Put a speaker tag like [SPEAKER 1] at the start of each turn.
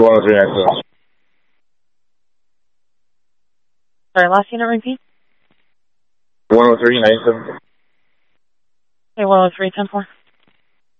[SPEAKER 1] 103 access.
[SPEAKER 2] Sorry, last unit repeat?
[SPEAKER 1] 103, 97.
[SPEAKER 2] Okay, 103, 10-4.